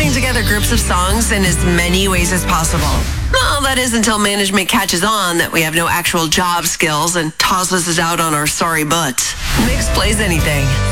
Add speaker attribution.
Speaker 1: putting together groups of songs in as many ways as possible. Well, that is until management catches on that we have no actual job skills and tosses us out on our sorry butts. Mix plays anything.